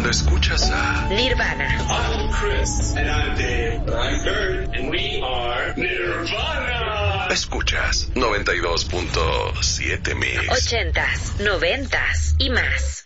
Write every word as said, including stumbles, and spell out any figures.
cuando escuchas a Nirvana. I'm Chris. And I'm Dave. And I'm Kurt. And we are Nirvana. Escuchas noventa y dos punto siete mix. Ochentas, noventas y más.